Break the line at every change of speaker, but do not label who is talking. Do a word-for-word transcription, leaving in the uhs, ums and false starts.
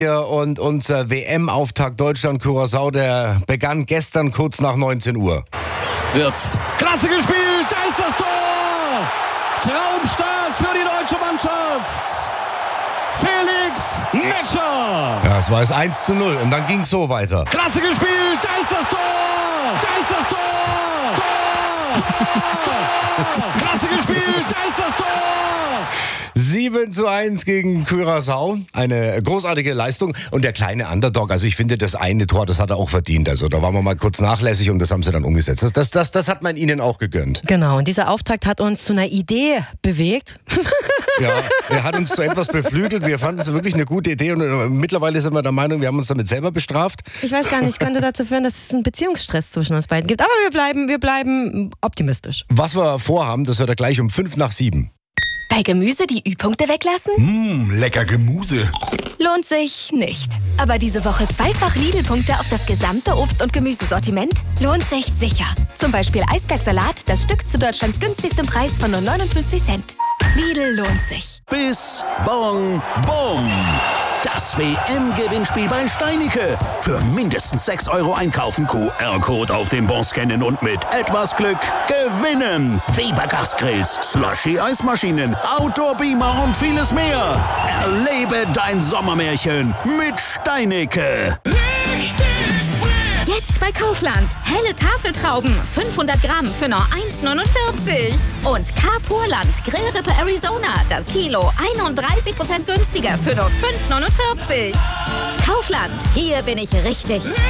Und unser W M-Auftakt Deutschland-Curaçao, der begann gestern kurz nach neunzehn Uhr.
Wirtz. Klasse gespielt, da ist das Tor! Traumstart für die deutsche Mannschaft! Felix Metscher!
Ja, es war es eins zu null und dann ging es so weiter.
Klasse gespielt, da ist das Tor! Da ist das Tor! Tor! Tor! Klasse gespielt, da ist das Tor!
sieben zu eins gegen Curaçao. Eine großartige Leistung. Und der kleine Underdog, also ich finde, das eine Tor, das hat er auch verdient. Also da waren wir mal kurz nachlässig und das haben sie dann umgesetzt. Das, das, das, das hat man ihnen auch gegönnt.
Genau, und dieser Auftakt hat uns zu einer Idee bewegt.
Ja, er hat uns zu etwas beflügelt. Wir fanden es wirklich eine gute Idee und mittlerweile sind wir der Meinung, wir haben uns damit selber bestraft.
Ich weiß gar nicht, könnte dazu führen, dass es einen Beziehungsstress zwischen uns beiden gibt. Aber wir bleiben, wir bleiben optimistisch.
Was wir vorhaben, das hört er gleich um fünf nach sieben.
Bei Gemüse die Ü-Punkte weglassen?
Mmh, lecker Gemüse.
Lohnt sich nicht. Aber diese Woche zweifach Lidl-Punkte auf das gesamte Obst- und Gemüsesortiment lohnt sich sicher. Zum Beispiel Eisbergsalat, das Stück zu Deutschlands günstigstem Preis von nur neunundfünfzig Cent. Lidl lohnt sich.
Bis Bon Bom. Das W M-Gewinnspiel bei Steinicke. Für mindestens sechs Euro einkaufen, Q R-Code auf dem Bon scannen und mit etwas Glück gewinnen. Weber Gasgrills, Slushy-Eismaschinen, Outdoor-Beamer und vieles mehr. Erlebe dein Sommermärchen mit Steinicke.
Jetzt bei Kaufland. Helle Tafeltrauben, fünfhundert Gramm für nur eins neunundvierzig. Und Carpurland Grillrippe Arizona, das Kilo einunddreißig Prozent günstiger für nur fünf neunundvierzig. Kaufland, hier bin ich richtig.